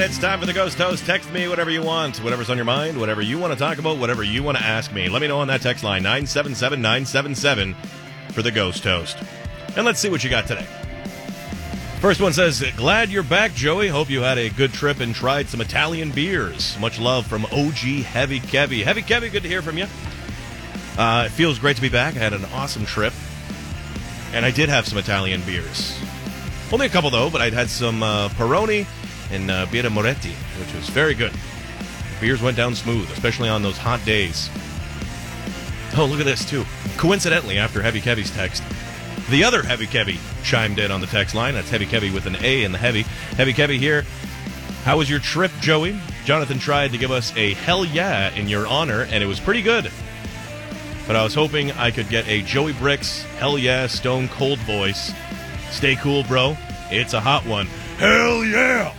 It's time for the Ghost Toast. Text me whatever you want, whatever's on your mind, whatever you want to talk about, whatever you want to ask me. Let me know on that text line, 977-977, for the Ghost Toast. And let's see what you got today. First one says, glad you're back, Joey. Hope you had a good trip and tried some Italian beers. Much love from OG Heavy Kevy. Heavy Kevy, good to hear from you. It feels great to be back. I had an awesome trip. And I did have some Italian beers. Only a couple, though, but I'd had some Peroni and Birra Moretti, which was very good. Beers went down smooth, especially on those hot days. Oh, look at this, too. Coincidentally, after Heavy Kevy's text, the other Heavy Kevy chimed in on the text line. That's Heavy Kevy with an A in the heavy. Heavy Kevy here. How was your trip, Joey? Jonathan tried to give us a hell yeah in your honor, and it was pretty good. But I was hoping I could get a Joey Bricks hell yeah stone cold voice. Stay cool, bro. It's a hot one. Hell yeah!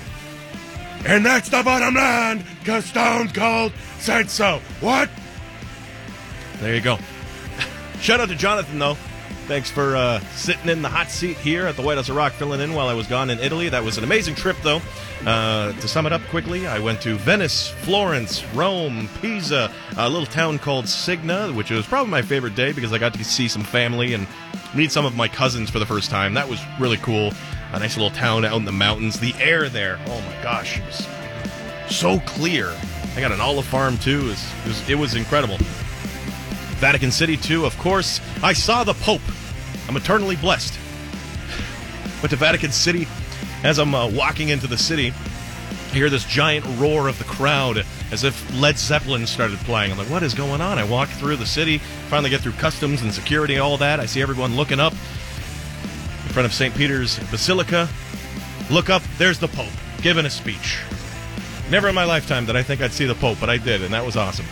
And that's the bottom line, because Stone Cold said so. What? There you go. Shout out to Jonathan, though. Thanks for sitting in the hot seat here at the White House of Rock, filling in while I was gone in Italy. That was an amazing trip, though. To sum it up quickly, I went to Venice, Florence, Rome, Pisa, a little town called Signa, which was probably my favorite day because I got to see some family and meet some of my cousins for the first time. That was really cool. A nice little town out in the mountains. The air there, oh my gosh, it was so clear. I got an olive farm, too. It was incredible. Vatican City, too, of course. I saw the Pope. I'm eternally blessed. Went to Vatican City. As I'm walking into the city, I hear this giant roar of the crowd as if Led Zeppelin started playing. I'm like, what is going on? I walk through the city, finally get through customs and security and all that. I see everyone looking up in front of St. Peter's Basilica. Look up, there's the Pope, giving a speech. Never in my lifetime did I think I'd see the Pope, but I did, and that was awesome.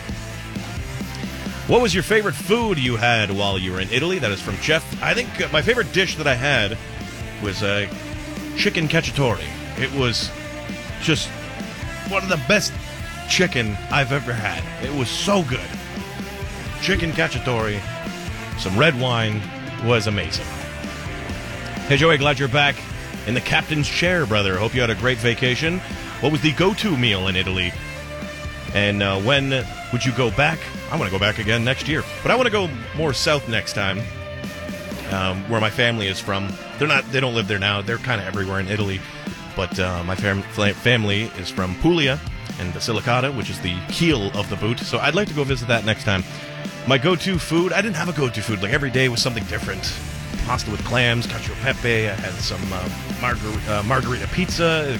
What was your favorite food you had while you were in Italy? That is from Jeff. I think my favorite dish that I had was chicken cacciatore. It was just one of the best chicken I've ever had. It was so good. Chicken cacciatore, some red wine, was amazing. Hey, Joey, glad you're back in the captain's chair, brother. Hope you had a great vacation. What was the go-to meal in Italy? And when would you go back? I want to go back again next year. But I want to go more south next time, where my family is from. They don't live there now. They're kind of everywhere in Italy. But my family is from Puglia and Basilicata, which is the heel of the boot. So I'd like to go visit that next time. My go-to food, I didn't have a go-to food. Like every day was something different. Pasta with clams, cacio e pepe. I had some margarita pizza,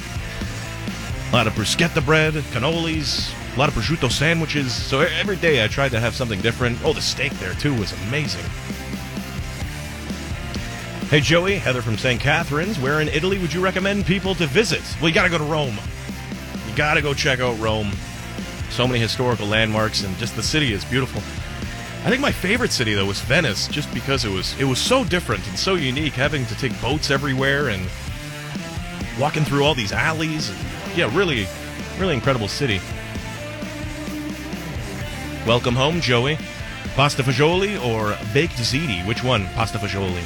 a lot of bruschetta bread, cannolis, a lot of prosciutto sandwiches. So every day I tried to have something different. Oh, the steak there, too, was amazing. Hey, Joey, Heather from St. Catharines. Where in Italy would you recommend people to visit? Well, you got to go to Rome. You got to go check out Rome. So many historical landmarks, and just the city is beautiful. I think my favorite city, though, was Venice, just because it was so different and so unique, having to take boats everywhere and walking through all these alleys. And, yeah, really, really incredible city. Welcome home, Joey. Pasta fagioli or baked ziti? Which one? Pasta fagioli.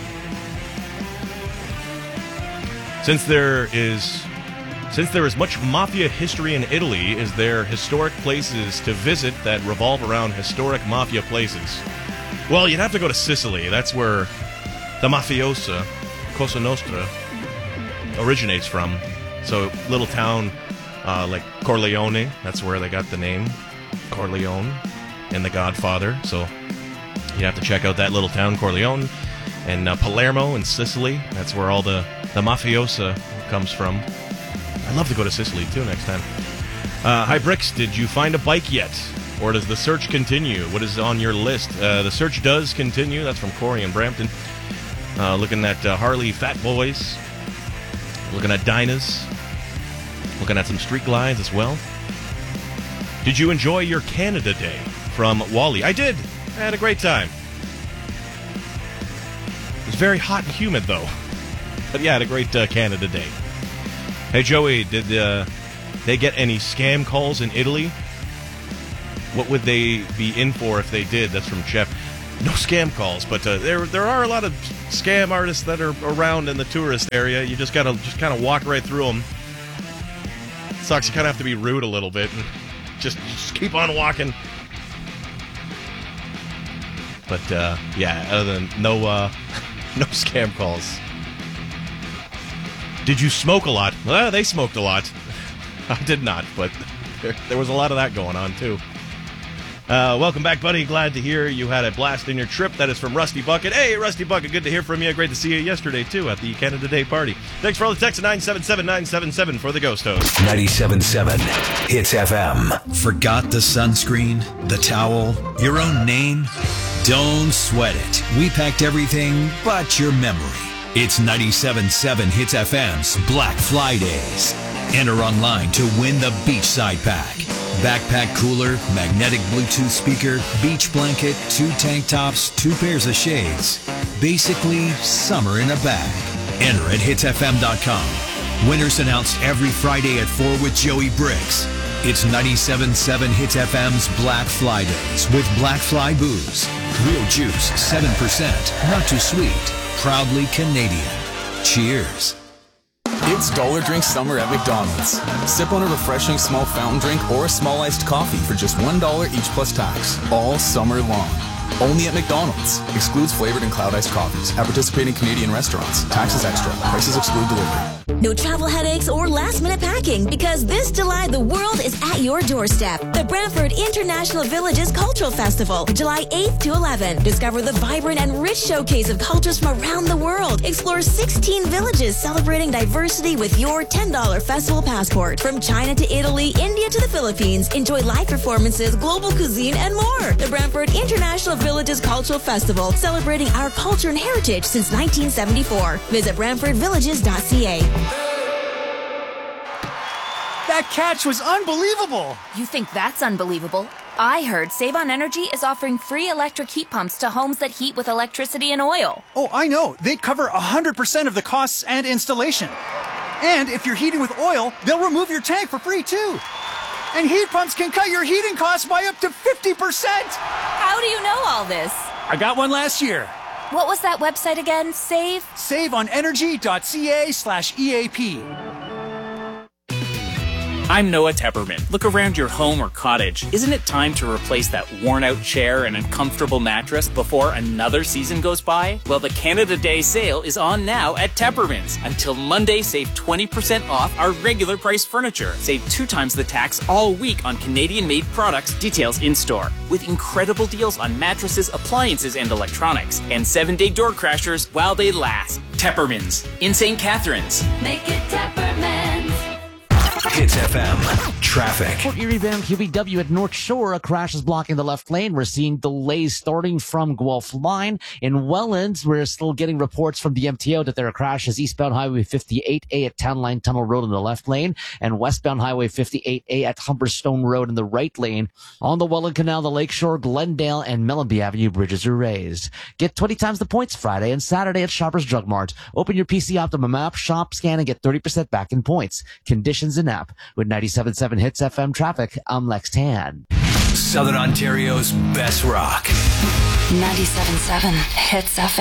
Since there is much mafia history in Italy, is there historic places to visit that revolve around historic mafia places? Well, you'd have to go to Sicily. That's where the mafiosa, Cosa Nostra, originates from. So, little town like Corleone, that's where they got the name, Corleone, and The Godfather. So, you have to check out that little town, Corleone. And Palermo in Sicily, that's where all the mafiosa comes from. I'd love to go to Sicily, too, next time. Hi, Bricks, did you find a bike yet? Or does the search continue? What is on your list? The search does continue. That's from Corey in Brampton. Looking at Harley Fat Boys. Looking at Dynas. Looking at some street glides as well. Did you enjoy your Canada Day? From Wally. I did. I had a great time. It was very hot and humid, though. But yeah, I had a great Canada Day. Hey, Joey, did they get any scam calls in Italy? What would they be in for if they did? That's from Jeff. No scam calls, but there are a lot of scam artists that are around in the tourist area. You just gotta kind of walk right through them. Sucks. You kind of have to be rude a little bit and just keep on walking. But, yeah, other than no scam calls. Did you smoke a lot? Well, they smoked a lot. I did not, but there was a lot of that going on, too. Welcome back, buddy. Glad to hear you had a blast in your trip. That is from Rusty Bucket. Hey, Rusty Bucket, good to hear from you. Great to see you yesterday, too, at the Canada Day party. Thanks for all the texts at 977-977 for the Ghost Host. 97.7 Hits FM. Forgot the sunscreen, the towel, your own name? Don't sweat it. We packed everything but your memory. It's 97.7 Hits FM's Black Fridays. Enter online to win the Beachside Pack. Backpack cooler, magnetic Bluetooth speaker, beach blanket, 2 tank tops, 2 pairs of shades. Basically, summer in a bag. Enter at hitsfm.com. Winners announced every Friday at 4 with Joey Briggs. It's 97.7 Hits FM's Black Fridays with Black Fly Booze. Real juice, 7%, not too sweet. Proudly Canadian. Cheers. It's Dollar Drink Summer at McDonald's. Sip on a refreshing small fountain drink or a small iced coffee for just $1 each plus tax, all summer long. Only at McDonald's. Excludes flavored and cloud iced coffees. At participating Canadian restaurants. Taxes extra. Prices exclude delivery. No travel headaches or last-minute packing, because this July the world is at your doorstep. The Brantford International Villages Cultural Festival, July 8th to 11th. Discover the vibrant and rich showcase of cultures from around the world. Explore 16 villages celebrating diversity with your $10 festival passport. From China to Italy, India to the Philippines. Enjoy live performances, global cuisine, and more. The Brantford International Villages Cultural Festival, celebrating our culture and heritage since 1974. Visit BrantfordVillages.ca. That catch was unbelievable! You think that's unbelievable? I heard Save on Energy is offering free electric heat pumps to homes that heat with electricity and oil. Oh, I know. They cover 100% of the costs and installation. And if you're heating with oil, they'll remove your tank for free, too. And heat pumps can cut your heating costs by up to 50%! How do you know all this? I got one last year. What was that website again? SaveOnEnergy.ca/EAP. I'm Noah Tepperman. Look around your home or cottage. Isn't it time to replace that worn-out chair and uncomfortable mattress before another season goes by? Well, the Canada Day sale is on now at Tepperman's. Until Monday, save 20% off our regular price furniture. Save 2 times the tax all week on Canadian-made products. Details in-store. With incredible deals on mattresses, appliances, and electronics. And 7-day door crashers while they last. Tepperman's in St. Catharines. Make it Tepperman's. Hits FM. Traffic. Port Erie bound QBW at North Shore, a crash is blocking the left lane. We're seeing delays starting from Guelph Line. In Welland, we're still getting reports from the MTO that there are crashes eastbound Highway 58A at Town Line Tunnel Road in the left lane and westbound Highway 58A at Humberstone Road in the right lane. On the Welland Canal, the Lakeshore, Glendale, and Mellenby Avenue bridges are raised. Get 20 times the points Friday and Saturday at Shoppers Drug Mart. Open your PC Optimum app, shop, scan, and get 30% back in points. Conditions in app. With 97.7 Hits FM traffic, I'm Lex Tan. Southern Ontario's best rock. 97.7 Hits FM.